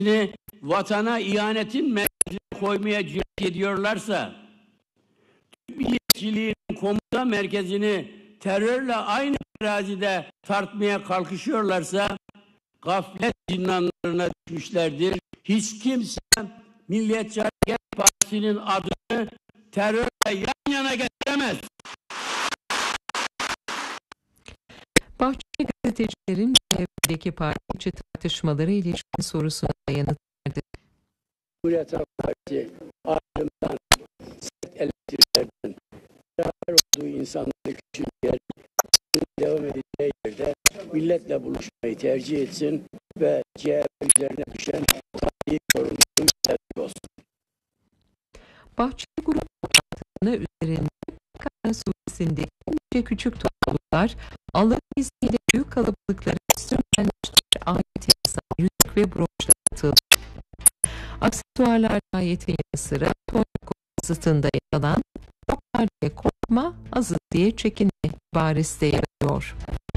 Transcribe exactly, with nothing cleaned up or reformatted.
vatana ihanetin merkezine koymaya cüret ediyorlarsa, Türk milliyetçiliğinin komuta merkezini terörle aynı terazide tartmaya kalkışıyorlarsa gaflet zindanlarına düşmüşlerdir. Hiç kimse Milliyetçi Hareket Partisi'nin adını terörle yan yana getiremez. Bahçeli gazetecilerin C H P'deki parti içi tartışmaları ilişkin sorusuna da yanıt verdi. Cumhuriyet Halk Partisi ayrımdan, sert eleştirilerden beraber olduğu insanları küçültüyen devam edeceği yerde milletle buluşmayı tercih etsin ve C H P üzerine düşen tarihi sorumluluğu tercih olsun. Bahçeli grup toplantısına üzerinde Kara Suresi'ndeki nice küçük topluluklar Allah'ın izniyle büyük kalabalıkları üstünlenmiştir ayet-i yüzük ve broşlar atıldı. Aksesuarlar ayetin yanı sıra Toyko zıtında yer alan "Çok var diye korkma, azız diye çekinme" ibaresi de yer alıyor.